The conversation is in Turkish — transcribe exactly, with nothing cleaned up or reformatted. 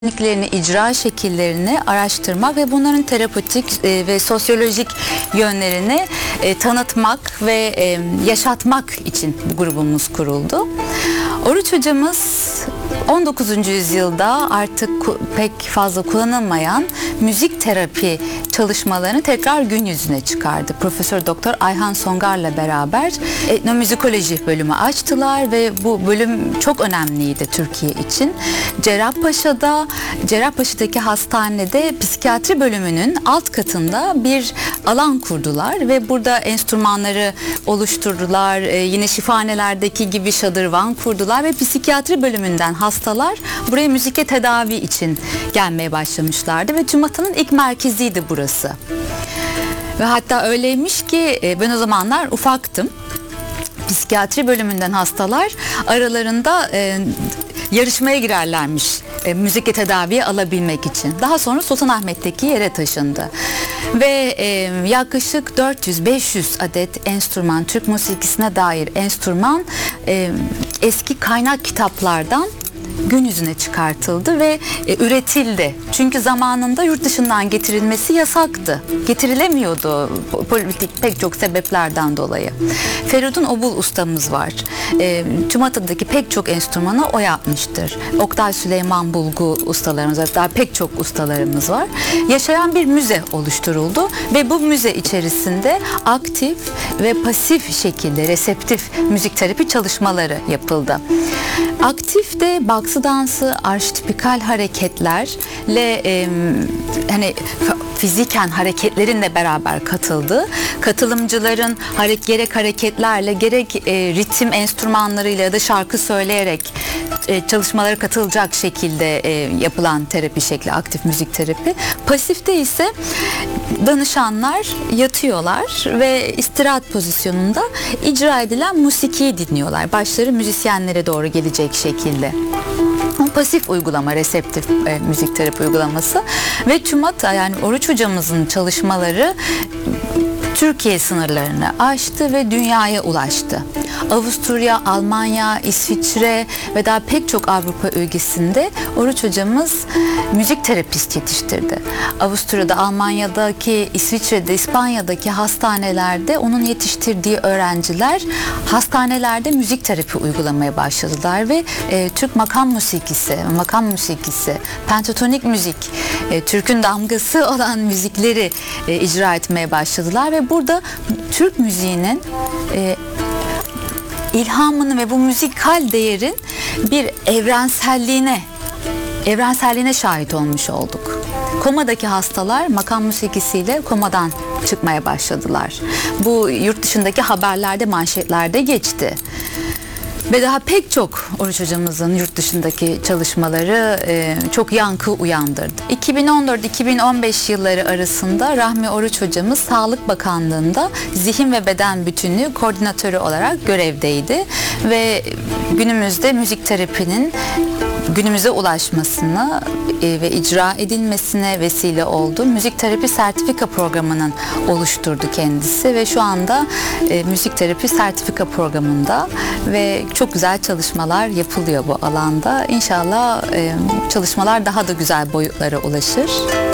tekniklerini, icra şekillerini araştırmak ve bunların terapötik e, ve sosyolojik yönlerini e, tanıtmak ve e, yaşatmak için bu grubumuz kuruldu. Oruç hocamız on dokuzuncu yüzyılda artık pek fazla kullanılmayan müzik terapi çalışmalarını tekrar gün yüzüne çıkardı. Profesör Doktor Ayhan Songar'la beraber etnomüzikoloji bölümü açtılar ve bu bölüm çok önemliydi Türkiye için. Cerrahpaşa'da, Cerrahpaşa'daki hastanede psikiyatri bölümünün alt katında bir alan kurdular ve burada enstrümanları oluşturdular. Ee, yine şifanelerdeki gibi şadırvan kurdular ve psikiyatri bölümünden hastalar buraya müzikle tedavi için gelmeye başlamışlardı ve TÜMATA'nın ilk merkeziydi burası. Ve hatta öyleymiş ki ben o zamanlar ufaktım. Psikiyatri bölümünden hastalar aralarında e, yarışmaya girerlermiş e, müzikle tedaviyi alabilmek için. Daha sonra Sultanahmet'teki yere taşındı. Ve e, yaklaşık dört yüz beş yüz adet enstrüman, Türk musikisine dair enstrüman e, eski kaynak kitaplardan gün yüzüne çıkartıldı ve e, üretildi. Çünkü zamanında yurt dışından getirilmesi yasaktı. Getirilemiyordu politik pek çok sebeplerden dolayı. Feridun Obul ustamız var. E, TÜMATA'daki pek çok enstrümanı o yapmıştır. Oktay Süleyman Bulgu ustalarımız var. Daha pek çok ustalarımız var. Yaşayan bir müze oluşturuldu ve bu müze içerisinde aktif ve pasif şekilde reseptif müzik terapi çalışmaları yapıldı. Aktif de baksı dansı, arşetipikal hareketlerle e, hani fiziken hareketlerinle beraber katıldı. Katılımcıların hareket, gerek hareketlerle gerek e, ritim enstrümanlarıyla ya da şarkı söyleyerek e, çalışmalara katılacak şekilde e, yapılan terapi şekli aktif müzik terapi. Pasifte ise danışanlar yatıyorlar ve istirahat pozisyonunda icra edilen musikiyi dinliyorlar. Başları müzisyenlere doğru gelecek şekilde. Pasif uygulama, reseptif e, müzik terapi uygulaması ve TÜMATA yani Oruç hocamızın çalışmaları Türkiye sınırlarını aştı ve dünyaya ulaştı. Avusturya, Almanya, İsviçre ve daha pek çok Avrupa ülkesinde Oruç hocamız müzik terapist yetiştirdi. Avusturya'da, Almanya'daki, İsviçre'de, İspanya'daki hastanelerde onun yetiştirdiği öğrenciler hastanelerde müzik terapi uygulamaya başladılar ve e, Türk makam musikisi, makam musikisi, pentatonik müzik, e, Türk'ün damgası olan müzikleri e, icra etmeye başladılar ve burada Türk müziğinin e, ilhamını ve bu müzikal değerin bir evrenselliğine evrenselliğine şahit olmuş olduk. Komadaki hastalar makam musikisiyle komadan çıkmaya başladılar. Bu yurt dışındaki haberlerde, manşetlerde geçti. Ve daha pek çok Oruç hocamızın yurt dışındaki çalışmaları e, çok yankı uyandırdı. iki bin on dört iki bin on beş yılları arasında Rahmi Oruç hocamız Sağlık Bakanlığı'nda zihin ve beden bütünlüğü koordinatörü olarak görevdeydi. Ve günümüzde müzik terapinin günümüze ulaşmasına e, ve icra edilmesine vesile oldu. Müzik terapi sertifika programının oluşturdu kendisi ve şu anda e, müzik terapi sertifika programında ve çok güzel çalışmalar yapılıyor bu alanda. İnşallah e, çalışmalar daha da güzel boyutlara ulaşır.